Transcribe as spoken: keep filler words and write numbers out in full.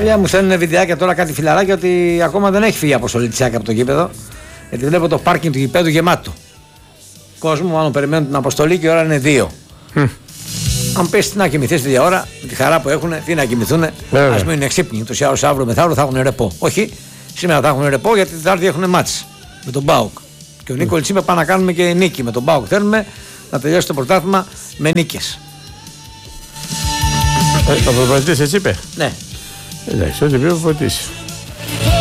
Παιδιά μου στέλνουν βιντεάκια τώρα κάτι φιλαράκια ότι ακόμα δεν έχει φύγει η αποστολή της ΑΕΚ από το γήπεδο. Γιατί βλέπω το πάρκινγκ του γηπέδου γεμάτο. Κόσμο, μάλλον περιμένουν την αποστολή και η ώρα είναι δύο. Mm. Αν πες τι να κοιμηθείς τη δύο ώρα, με τη χαρά που έχουν, τι να κοιμηθούν, ας μείνουν εξύπνοι. Ούτως ή άλλως αύριο μεθαύριο θα έχουν ρεπό. Όχι, σήμερα θα έχουν ρεπό γιατί την Τετάρτη έχουν μάτς με τον ΠΑΟΚ. Και ο Νίκολης είπε πάμε να κάνουμε και νίκη με τον ΠΑΟΚ. Θέλουμε να τελειώσει το πρωτάθλημα με νίκες. Ε, ο προπονητής έτσι είπε. Ναι. Εντάξει, ό,τι πει ο προπονητής.